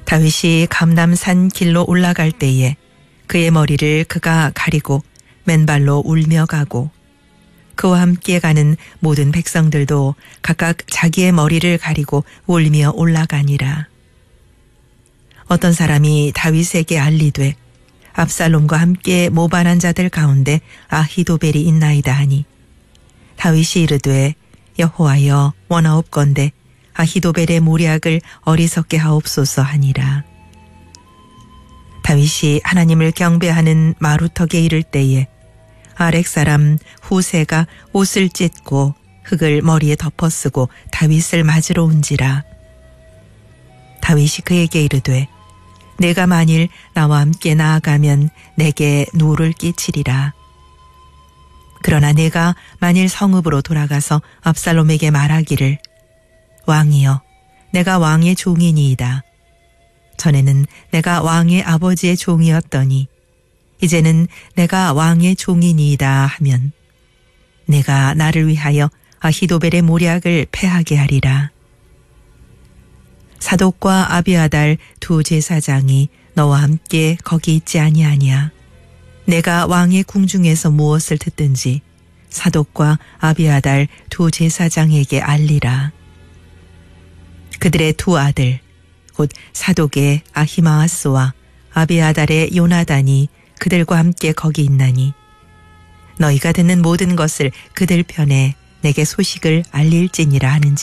다윗이 감람산 길로 올라갈 때에 그의 머리를 그가 가리고 맨발로 울며 가고 그와 함께 가는 모든 백성들도 각각 자기의 머리를 가리고 울며 올라가니라. 어떤 사람이 다윗에게 알리되 압살롬과 함께 모반한 자들 가운데 아히도벨이 있나이다 하니 다윗이 이르되 여호와여 원하옵건대 아히도벨의 모략을 어리석게 하옵소서 하니라. 다윗이 하나님을 경배하는 마루턱에 이를 때에 아렉 사람 후세가 옷을 찢고 흙을 머리에 덮어쓰고 다윗을 맞으러 온지라. 다윗이 그에게 이르되 내가 만일 나와 함께 나아가면 내게 누를 끼치리라. 그러나 내가 만일 성읍으로 돌아가서 압살롬에게 말하기를 왕이여 내가 왕의 종이니이다. 전에는 내가 왕의 아버지의 종이었더니 이제는 내가 왕의 종이니이다 하면 내가 나를 위하여 아히도벨의 모략을 패하게 하리라. 사독과 아비아달 두 제사장이 너와 함께 거기 있지 아니하냐. 내가 왕의 궁중에서 무엇을 듣든지 사독과 아비아달 두 제사장에게 알리라. 그들의 두 아들 곧 사독의 아히마아스와 아비아달의 요나단이 그들과 함께 거기 있나니 너희가 듣는 모든 것을 그들 편에 내게 소식을 알릴지니라 하는지